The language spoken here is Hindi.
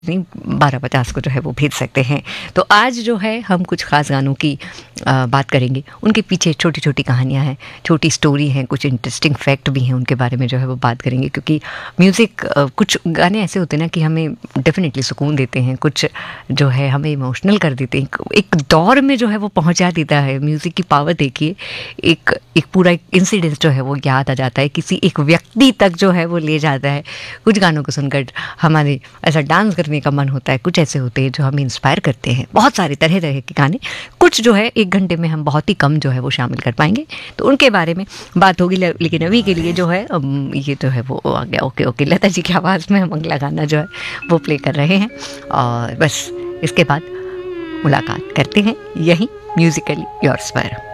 नहीं 1250 को जो है वो भेज सकते हैं। तो आज जो है हम कुछ ख़ास गानों की बात करेंगे, उनके पीछे छोटी छोटी कहानियाँ हैं, छोटी स्टोरी हैं, कुछ इंटरेस्टिंग फैक्ट भी हैं, उनके बारे में जो है वो बात करेंगे। क्योंकि म्यूज़िक कुछ गाने ऐसे होते हैं ना कि हमें डेफिनेटली सुकून देते हैं, कुछ जो है हमें इमोशनल कर देते हैं, एक दौर में जो है वो पहुँचा देता है। म्यूज़िक की पावर देखिए, एक पूरा इंसिडेंस जो है वो याद आ जाता है, किसी एक व्यक्ति तक जो है वो ले जाता है। कुछ गानों को सुनकर हमारे ऐसा डांस करने का मन होता है, कुछ ऐसे होते हैं जो हमें इंस्पायर करते हैं। बहुत सारे तरह तरह के गाने, कुछ जो है 1 घंटे में हम बहुत ही कम जो है वो शामिल कर पाएंगे, तो उनके बारे में बात होगी। लेकिन अभी के लिए जो है ये जो है वो आ गया। ओके ओके, लता जी की आवाज़ में हम अगला गाना जो है वो प्ले कर रहे हैं, और बस इसके बाद मुलाकात करते हैं यहीं म्यूजिकली योर्स पर।